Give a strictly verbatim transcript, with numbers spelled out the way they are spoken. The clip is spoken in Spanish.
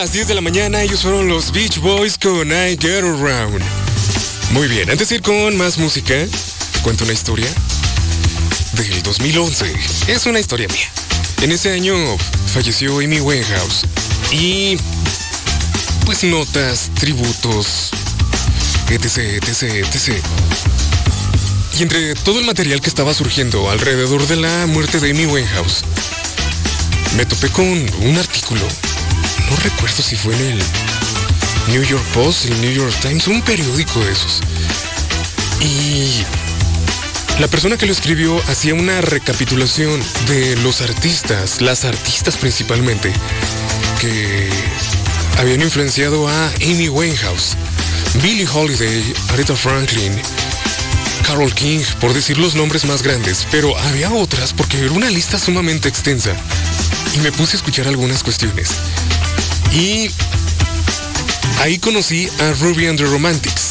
Las diez de la mañana, ellos fueron los Beach Boys con I Get Around. Muy bien, antes de ir con más música, te cuento una historia del dos mil once. Es una historia mía. En ese año falleció Amy Winehouse. Y pues notas, tributos, etc, etc, etc. Y entre todo el material que estaba surgiendo alrededor de la muerte de Amy Winehouse, me topé con un artículo. No recuerdo si fue en el New York Post, el New York Times, un periódico de esos. Y la persona que lo escribió hacía una recapitulación de los artistas, las artistas principalmente, que habían influenciado a Amy Winehouse. Billie Holiday, Aretha Franklin, Carole King, por decir los nombres más grandes, pero había otras porque era una lista sumamente extensa. Y me puse a escuchar algunas cuestiones. Y ahí conocí a Ruby and the Romantics.